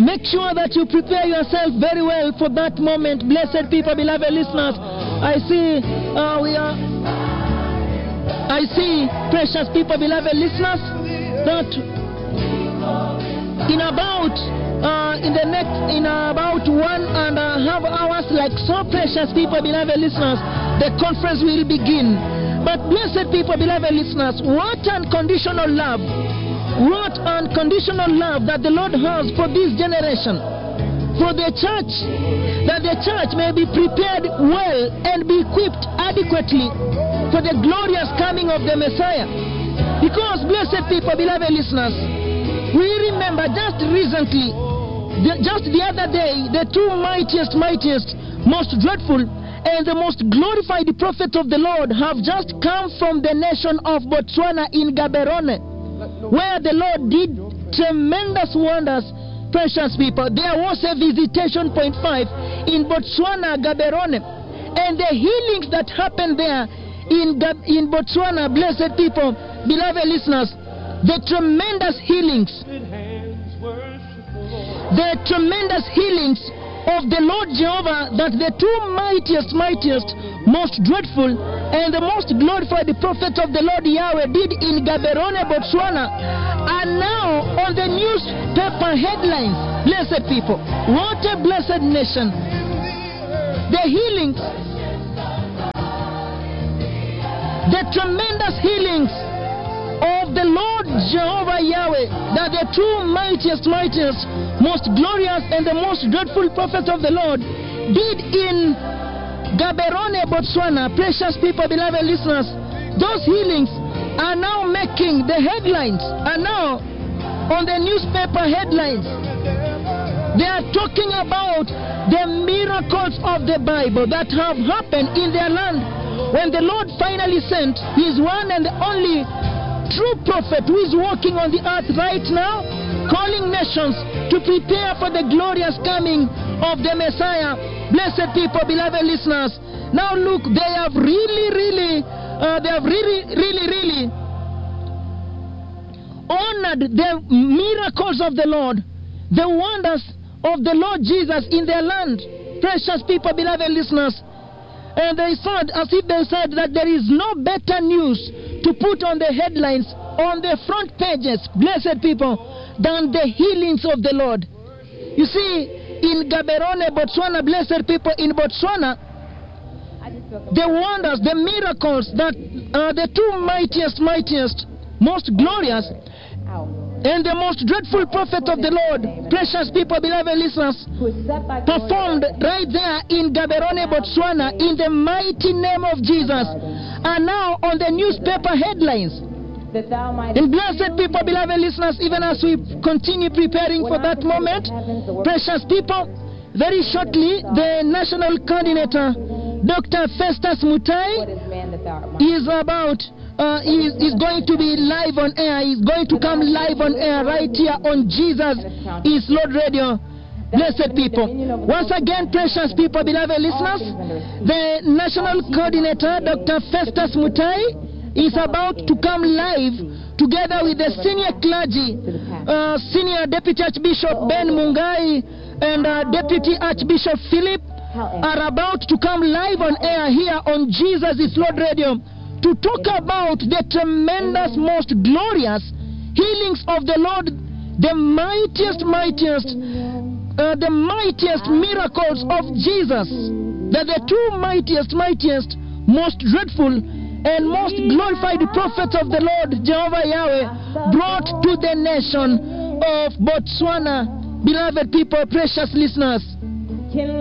Make sure that you prepare yourself very well for that moment. Blessed people, beloved listeners, I see, precious people, beloved listeners, that in about 1.5 hours, like so, precious people, beloved listeners, the conference will begin. But blessed people, beloved listeners, what unconditional love, what unconditional love that the Lord has for this generation, for the church, that the church may be prepared well and be equipped adequately for the glorious coming of the Messiah. Because, blessed people, beloved listeners, we remember just recently, just the other day, the two mightiest, most dreadful, and the most glorified prophets of the Lord have just come from the nation of Botswana in Gaborone, where the Lord did tremendous wonders, precious people. There was a visitation point 5 in Botswana, Gaborone, and the healings that happened there in Botswana, blessed people, beloved listeners, the tremendous healings of the Lord Jehovah, that the two mightiest, most dreadful, and the most glorified prophets of the Lord Yahweh did in Gaborone, Botswana, are now on the newspaper headlines. Blessed people, what a blessed nation. The healings, the tremendous healings of the Lord Jehovah Yahweh, that the two mightiest, most glorious, and the most dreadful prophets of the Lord did in Gaborone, Botswana. Precious people, beloved listeners, those healings are now making the headlines, are now on the newspaper headlines. They are talking about the miracles of the Bible that have happened in their land when the Lord finally sent his one and only true prophet who is walking on the earth right now, calling nations to prepare for the glorious coming of the Messiah. Blessed people, beloved listeners, now look, they have really honored the miracles of the Lord, the wonders of the Lord Jesus in their land. Precious people, beloved listeners, and they said, as if they said that there is no better news to put on the headlines, on the front pages, blessed people, than the healings of the Lord. You see, in Gaborone, Botswana, blessed people, in Botswana, the wonders, the miracles that the two mightiest, most glorious, and the most dreadful prophet of the Lord, precious people, beloved listeners, performed right there in Gaborone, Botswana, in the mighty name of Jesus, are now on the newspaper headlines. And blessed people, beloved listeners, even as we continue preparing for that moment, precious people, very shortly, the national coordinator, Dr. Festus Mutai, is going to be live on air. He's going to come live on air right here on Jesus is Lord Radio. Blessed people. Once again, precious people, beloved listeners, the national coordinator, Dr. Festus Mutai, is about to come live together with the senior clergy, Senior Deputy Archbishop Ben Mungai and Deputy Archbishop Philip, are about to come live on air here on Jesus is Lord Radio to talk about the tremendous, most glorious healings of the Lord, the mightiest miracles of Jesus, that the two mightiest, most dreadful and most glorified prophets of the Lord Jehovah Yahweh brought to the nation of Botswana. Beloved people, precious listeners,